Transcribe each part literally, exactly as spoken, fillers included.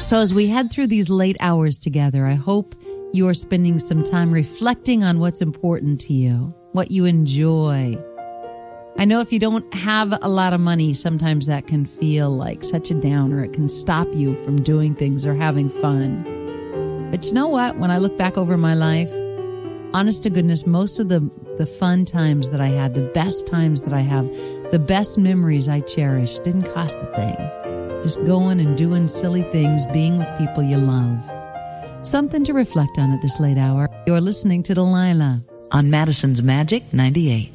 So as we head through these late hours together, I hope you are spending some time reflecting on what's important to you, what you enjoy. I know if you don't have a lot of money, sometimes that can feel like such a downer. It can stop you from doing things or having fun. But you know what? When I look back over my life, honest to goodness, most of the, the fun times that I had, the best times that I have, the best memories I cherish didn't cost a thing. Just going and doing silly things, being with people you love. Something to reflect on at this late hour. You're listening to Delilah on Madison's Magic ninety-eight.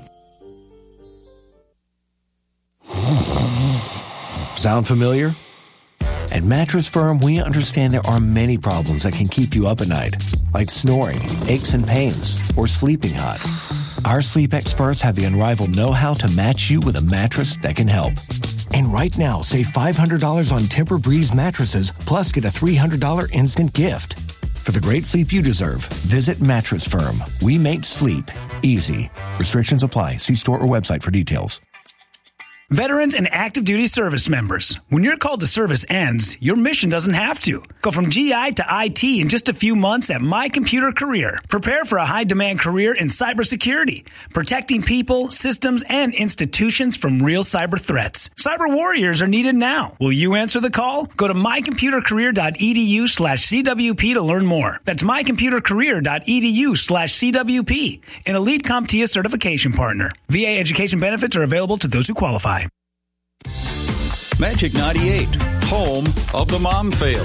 Sound familiar? At Mattress Firm, we understand there are many problems that can keep you up at night, like snoring, aches and pains, or sleeping hot. Our sleep experts have the unrivaled know-how to match you with a mattress that can help. And right now, save five hundred dollars on Tempur-Breeze mattresses, plus get a three hundred dollars instant gift. For the great sleep you deserve, visit Mattress Firm. We make sleep easy. Restrictions apply. See store or website for details. Veterans and active duty service members, when your call to service ends, your mission doesn't have to. Go from G I to I T in just a few months at My Computer Career. Prepare for a high-demand career in cybersecurity, protecting people, systems, and institutions from real cyber threats. Cyber warriors are needed now. Will you answer the call? Go to mycomputercareer.edu slash CWP to learn more. That's mycomputercareer.edu slash CWP, an Elite CompTIA certification partner. V A education benefits are available to those who qualify. Magic ninety-eight, home of the mom fail.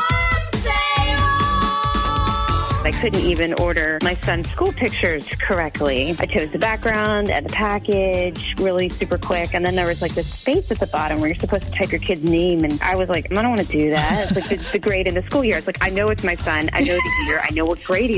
I couldn't even order my son's school pictures correctly. I chose the background and the package really super quick. And then there was like this space at the bottom where you're supposed to type your kid's name. And I was like, I don't want to do that. It's like the, the grade in the school year. It's like, I know it's my son. I know the year. I know what grade he's